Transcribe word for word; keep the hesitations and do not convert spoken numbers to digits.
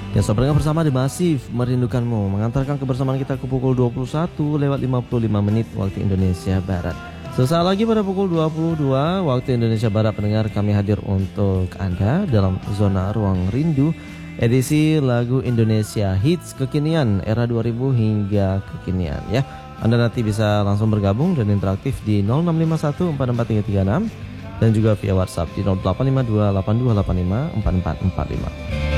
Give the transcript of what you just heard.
Ya, Sobat bersama di Masif Merindukanmu, mengantarkan kebersamaan kita ke pukul dua puluh satu lewat lima puluh lima menit waktu Indonesia Barat. Sesaat lagi pada pukul dua puluh dua waktu Indonesia Barat, pendengar, kami hadir untuk Anda dalam Zona Ruang Rindu, edisi lagu Indonesia Hits kekinian era dua ribu hingga kekinian ya. Anda nanti bisa langsung bergabung dan interaktif di nol enam lima satu empat empat tiga tiga enam dan juga via WhatsApp di nol delapan lima dua delapan dua delapan lima empat empat empat lima.